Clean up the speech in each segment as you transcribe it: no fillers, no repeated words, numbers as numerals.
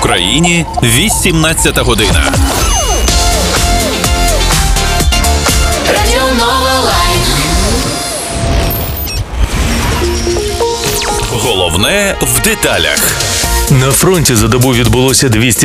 Україні 18 година. Головне в деталях. На фронті за добу відбулося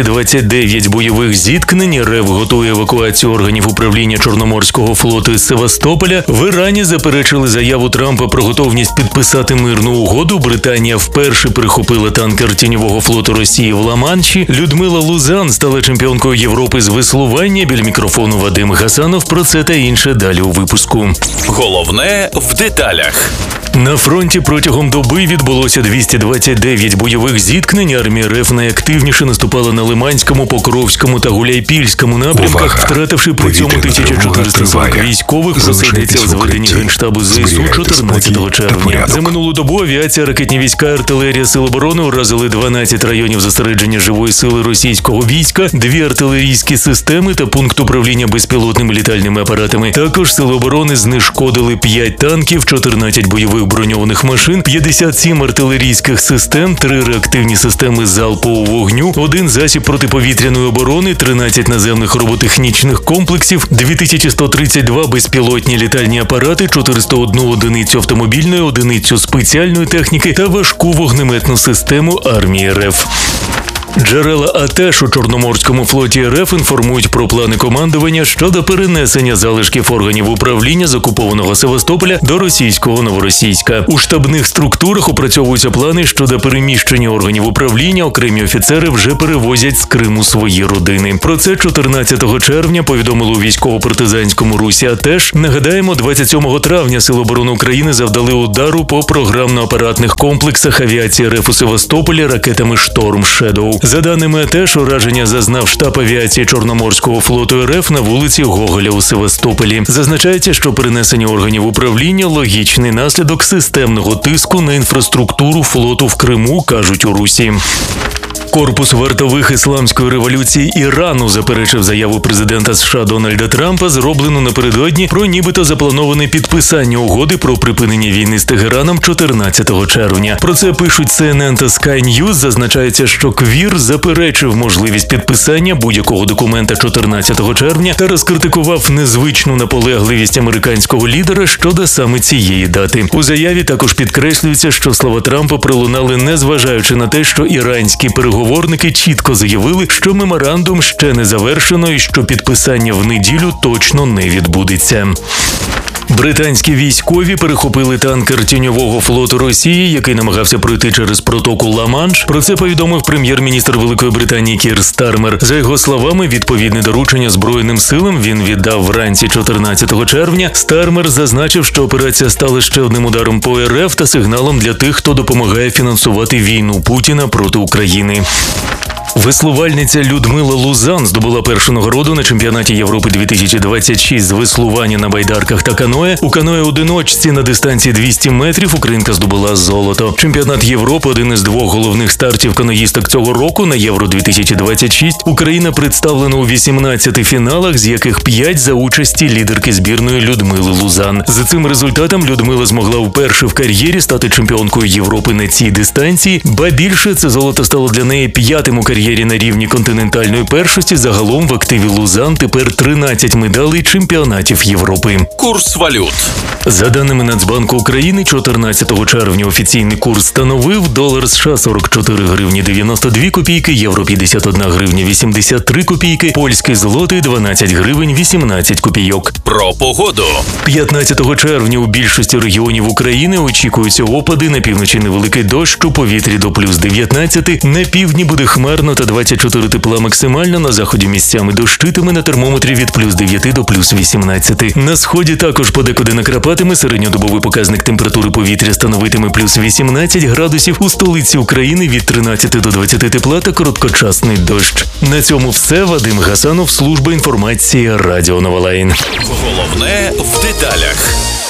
229 бойових зіткнень. РФ готує евакуацію органів управління Чорноморського флоту із Севастополя. В Ірані заперечили заяву Трампа про готовність підписати мирну угоду. Британія вперше прихопила танкер тіньового флоту Росії в Ла-Манші. Людмила Лузан стала чемпіонкою Європи з веслування. Біля мікрофону Вадим Гасанов. Про це та інше далі у випуску. Головне в деталях. На фронті протягом доби відбулося 229 бойових зіткнень. Армія РФ найактивніше наступала на Лиманському, Покровському та Гуляйпільському напрямках, втративши при цьому 1440 військових, просидиться в зведенні Генштабу ЗСУ 14 червня. За минулу добу авіація, ракетні війська, артилерія Сил оборони уразили 12 районів зосередження живої сили російського війська, 2 артилерійські системи та пункт управління безпілотними літальними апаратами. Також Сили оборони знешкодили 5 танків, 14 бойових броньованих машин, 57 артилерійських систем, 3 реактивні системи залпового вогню, 1 засіб протиповітряної оборони, 13 наземних роботехнічних комплексів, 2132 безпілотні літальні апарати, 401 одиницю автомобільної, одиницю спеціальної техніки та важку вогнеметну систему армії РФ. Джерела АТЕШ у Чорноморському флоті РФ інформують про плани командування щодо перенесення залишків органів управління з окупованого Севастополя до російського Новоросійська. У штабних структурах опрацьовуються плани щодо переміщення органів управління. Окремі офіцери вже перевозять з Криму свої родини. Про це 14 червня повідомили у військово-партизанському русі АТЕШ. Нагадаємо, 27 травня Сили оборони України завдали удару по програмно-апаратних комплексах авіації РФ у Севастополі ракетами «Шторм Шедоу». За даними АТЕШ, ураження зазнав штаб авіації Чорноморського флоту РФ на вулиці Гоголя у Севастополі. Зазначається, що перенесення органів управління – логічний наслідок системного тиску на інфраструктуру флоту в Криму, кажуть у Русі. Корпус вартових ісламської революції Ірану заперечив заяву президента США Дональда Трампа, зроблену напередодні, про нібито заплановане підписання угоди про припинення війни з Тегераном 14 червня. Про це пишуть CNN та Sky News. Зазначається, що КВІР заперечив можливість підписання будь-якого документа 14 червня та розкритикував незвичну наполегливість американського лідера щодо саме цієї дати. У заяві також підкреслюється, що слова Трампа пролунали, незважаючи на те, що іранські переговорники чітко заявили, що меморандум ще не завершено і що підписання в неділю точно не відбудеться. Британські військові перехопили танкер тіньового флоту Росії, який намагався пройти через протоку Ла-Манш. Про це повідомив прем'єр-міністр Великої Британії Кір Стармер. За його словами, відповідне доручення Збройним силам він віддав вранці 14 червня. Стармер зазначив, що операція стала ще одним ударом по РФ та сигналом для тих, хто допомагає фінансувати війну Путіна проти України. Веслувальниця Людмила Лузан здобула першу нагороду на чемпіонаті Європи 2026 з веслування на байдарках та каное. У каное-одиночці на дистанції 200 метрів українка здобула золото. Чемпіонат Європи – один із 2 головних стартів каноїсток цього року. На Євро-2026 Україна представлена у 18 фіналах, з яких 5 за участі лідерки збірної Людмили Лузан. За цим результатом Людмила змогла вперше в кар'єрі стати чемпіонкою Європи на цій дистанції. Ба більше, це золото стало для неї 5-тим у кар'єрі на рівні континентальної першості. Загалом в активі Лузан тепер 13 медалей чемпіонатів Європи. Курс валют. За даними Нацбанку України, 14 червня офіційний курс становив: долар США 44 гривні 92 копійки, євро 51 гривня 83 копійки, польський злотий 12 гривень 18 копійок. Про погоду. 15 червня у більшості регіонів України очікуються опади, на півночі невеликий дощ, у повітрі до плюс 19, на півдні буде хмарно та 24 тепла максимально, на заході місцями дощитиме, на термометрі від плюс 9 до плюс 18. На сході також подекуди накрапатиме, середньодобовий показник температури повітря становитиме плюс 18 градусів, у столиці України від 13 до 20 тепла та короткочасний дощ. На цьому все. Вадим Гасанов, служба інформації Радіо Нова Лайн. Головне в деталях.